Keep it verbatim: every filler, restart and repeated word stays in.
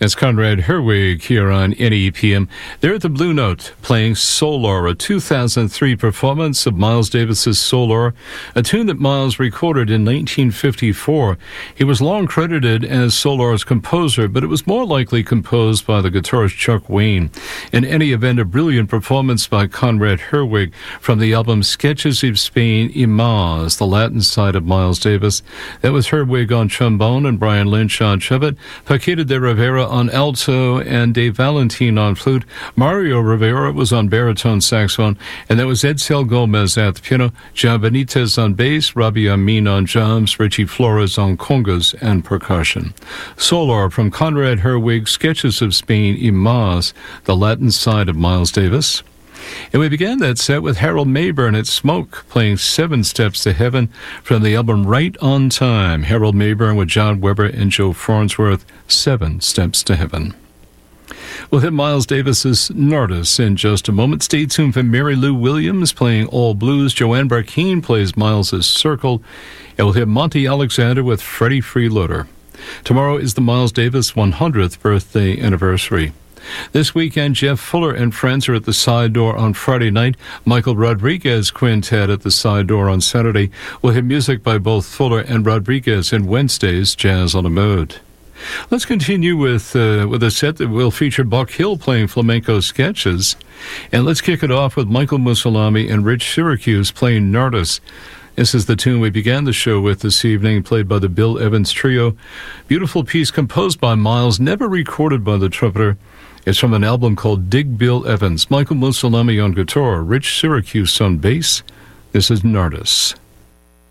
That's Conrad Herwig here on N E P M. They're at the Blue Note playing Solar, a two thousand three performance of Miles Davis's Solar, a tune that Miles recorded in nineteen fifty-four. He was long credited as Solar's composer, but it was more likely composed by the guitarist Chuck Wayne. In any event, a brilliant performance by Conrad Herwig from the album Sketches of Spain y Más, the Latin side of Miles Davis. That was Herwig on trombone and Brian Lynch on trumpet, Paquita de Rivera on alto, and Dave Valentin on flute. Mario Rivera was on baritone saxophone, and that was Edsel Gomez at the piano, John Benitez on bass, Robbie Amin on drums, Richie Flores on congas and percussion. Solar from Conrad Herwig, Sketches of Spain y Más, the Latin side of Miles Davis. And we began that set with Harold Mayburn at Smoke, playing Seven Steps to Heaven from the album Right on Time. Harold Mayburn with John Weber and Joe Farnsworth, Seven Steps to Heaven. We'll hit Miles Davis's Nardis in just a moment. Stay tuned for Mary Lou Williams playing All Blues. Joanne Barkeen plays Miles's Circle. And we'll hit Monty Alexander with Freddie Freeloader. Tomorrow is the Miles Davis one hundredth birthday anniversary. This weekend, Jeff Fuller and friends are at the Side Door on Friday night. Michael Rodriguez Quintet at the Side Door on Saturday. We'll have music by both Fuller and Rodriguez in Wednesday's Jazz on the Mode. Let's continue with uh, with a set that will feature Buck Hill playing flamenco sketches. And let's kick it off with Michael Mussolami and Rich Syracuse playing Nardis. This is the tune we began the show with this evening, played by the Bill Evans Trio. Beautiful piece composed by Miles, never recorded by the trumpeter. It's from an album called Dig Bill Evans. Michael Mussolami on guitar, Rich Syracuse on bass. This is Nardis.